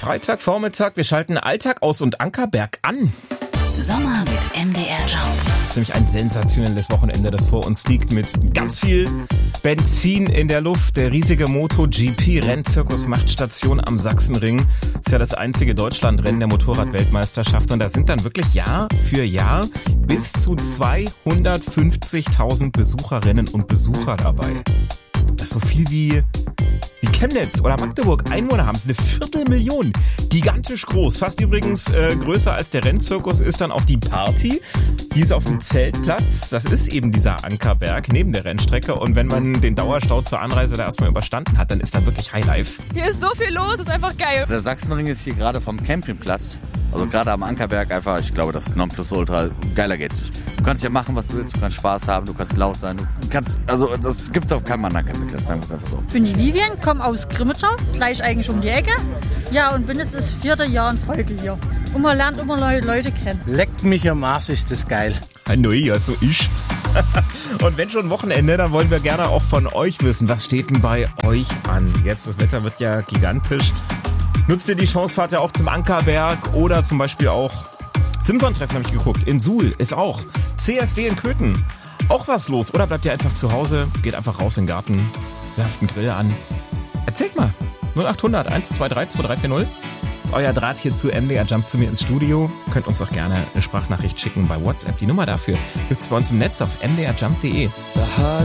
Freitagvormittag, wir schalten Alltag aus und Ankerberg an. Sommer mit MDR Jump. Das ist nämlich ein sensationelles Wochenende, das vor uns liegt, mit ganz viel Benzin in der Luft. Der riesige MotoGP-Rennzirkus macht Station am Sachsenring. Das ist ja das einzige Deutschlandrennen der Motorrad-Weltmeisterschaft. Und da sind dann wirklich Jahr für Jahr bis zu 250.000 Besucherinnen und Besucher dabei. Das ist so viel wie Chemnitz oder Magdeburg. Einwohner haben es, 250.000. Gigantisch groß. Fast übrigens größer als der Rennzirkus ist dann auch die Party. Die ist auf dem Zeltplatz. Das ist eben dieser Ankerberg neben der Rennstrecke. Und wenn man den Dauerstau zur Anreise da erstmal überstanden hat, dann ist da wirklich Highlife. Hier ist so viel los, das ist einfach geil. Der Sachsenring ist hier gerade vom Campingplatz. Also gerade am Ankerberg einfach, ich glaube, das ist Nonplusultra. Geiler geht's nicht. Du kannst ja machen, was du willst, du kannst Spaß haben, du kannst laut sein, du kannst, also das gibt's auf keinem anderen Campingplatz, sagen wir es einfach so. Ich bin die Vivian, komme aus Grimmitschau, gleich eigentlich um die Ecke. Ja, und bin jetzt das 4. Jahr in Folge hier. Und man lernt immer neue Leute kennen. Leckt mich am Arsch, ist das geil. Ja, so ich. Und wenn schon Wochenende, dann wollen wir gerne auch von euch wissen, was steht denn bei euch an? Jetzt, das Wetter wird ja gigantisch. Nutzt ihr die Chance, fahrt ihr auch zum Ankerberg oder zum Beispiel auch Simson-Treffen, habe ich geguckt. In Suhl ist auch. CSD in Köthen. Auch was los. Oder bleibt ihr einfach zu Hause, geht einfach raus in den Garten, werft einen Grill an. Erzählt mal. 0800 123 2340. Das ist euer Draht hier zu MDR Jump zu mir ins Studio. Könnt uns auch gerne eine Sprachnachricht schicken bei WhatsApp. Die Nummer dafür gibt's bei uns im Netz auf mdrjump.de.